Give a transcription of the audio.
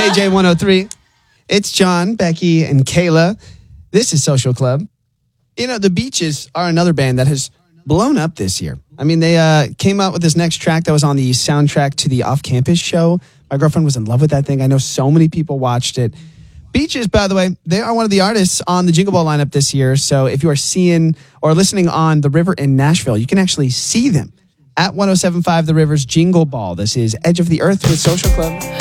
KJ103. It's John, Becky, and Kayla. This is Social Club. You know, the Beaches are another band that has blown up this year. I mean, they came out with this next track that was on the soundtrack to the Off Campus show. My girlfriend was in love with that thing. I know so many people watched it. Beaches, by the way, they are one of the artists on the Jingle Ball lineup this year. So if you are seeing or listening on The River in Nashville, you can actually see them at 107.5 The River's Jingle Ball. This is Edge of the Earth with Social Club.